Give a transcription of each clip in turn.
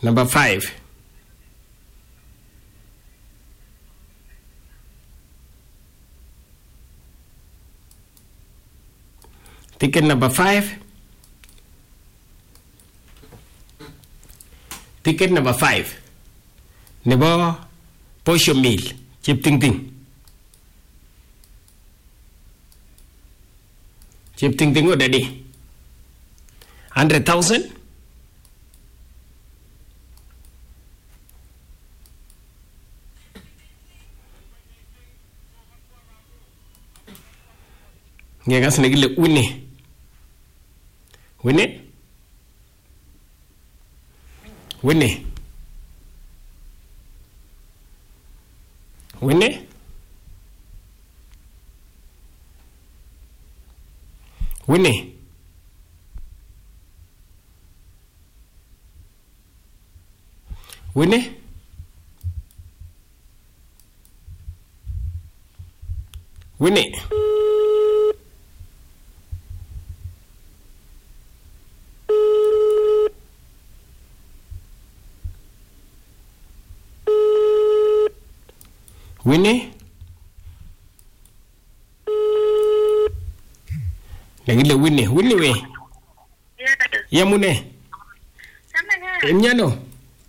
Number 5. Ticket number 5. Ticket number 5. Nebo Posho Mill. Chip Ting Ting. Chip Ting Ting daddy. 100,000. Ngegas negile Winnie. Winnie? Winnie? Winnie? Winnie? Winnie? Winnie? Winnie? Nagile Winnie. Winnie we? Ya mune? Mnyano?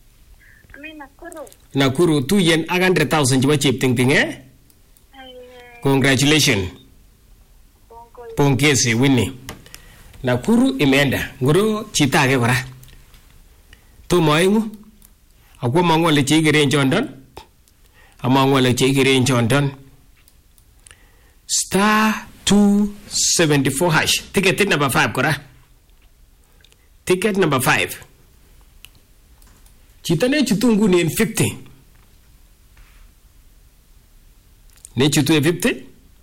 Nakuru tu yen 100,000 jiwa chip ting ting Congratulations. Pongezi Winnie. Nakuru imeenda. Nguru chita ake kora. Tu moingu. Akwa mangwale chigire nchondon. Amangwale chigire nchondon. Star 274 hash. Ticket number 5 kora. Ticket number 5. Chita ne chutungu ni 50. Ne chutu 50.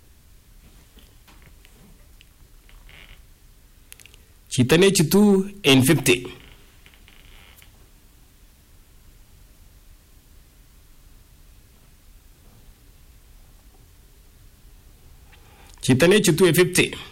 Chita ne chutu in 50. Chita ne chutu 50.